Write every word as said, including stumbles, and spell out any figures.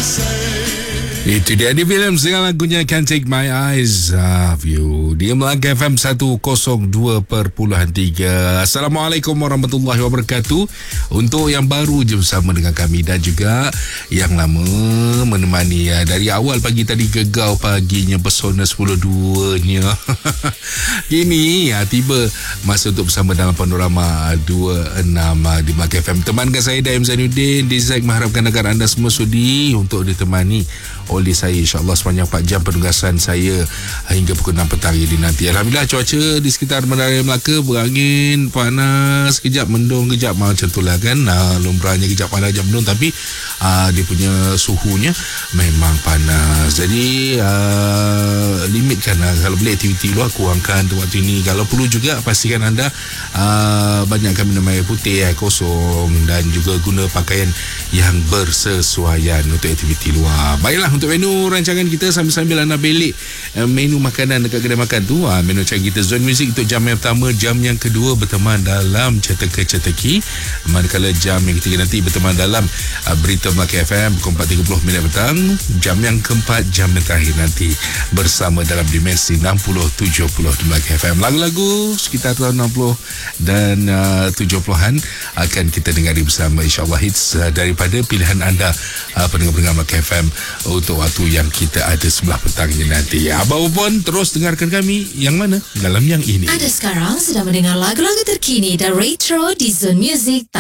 Itu dia di filem dengan lagunya Can't Take My Eyes Off You di Melaka F M seratus dua perpuluhan tiga. Assalamualaikum warahmatullahi wabarakatuh. Untuk yang baru je bersama dengan kami dan juga yang lama menemani ya, dari awal pagi tadi gegau paginya Pesona sepuluh dua nya. Kini ya, tiba masa untuk bersama dalam panorama dua puluh enam di Melaka F M. Temankan saya Daim Zainuddin di Zack, mengharapkan agar anda semua sudi untuk ditemani oleh saya insyaAllah sepanjang empat jam penugasan saya hingga pukul enam petang ini nanti. Alhamdulillah cuaca di sekitar Menara Melaka berangin, panas, kejap mendung, kejap macam tu lah kan, uh, lumrahnya kejap panas, kejap mendung, tapi uh, dia punya suhunya memang panas. Jadi uh, limitkan lah, kalau boleh aktiviti luar kurangkan tu waktu ini. Kalau perlu juga pastikan anda uh, banyakkan minum air putih, air kosong dan juga guna pakaian yang bersesuaian untuk aktiviti luar. Baiklah, untuk menu rancangan kita sambil-sambil anda belik uh, menu makanan dekat kedai makan tu, uh, menu rancangan kita Zone Music untuk jam yang pertama. Jam yang kedua berteman dalam ceteka-ceteki, manakala jam yang ketiga nanti berteman dalam uh, berita Melaka F M pukul empat tiga puluh minit petang. Jam yang keempat, jam yang terakhir nanti bersama dalam dimensi enam puluh tujuh puluh di Melaka F M. Lagu-lagu sekitar tahun enam puluh dan uh, tujuh puluhan akan kita dengari bersama insyaAllah, hits uh, daripada pilihan anda uh, pendengar-pendengar Melaka F M untuk waktu yang kita ada sebelah petangnya nanti. Apa pun terus dengarkan kami yang mana dalam yang ini. Anda sekarang sedang mendengar lagu-lagu terkini dan retro di Zone Music.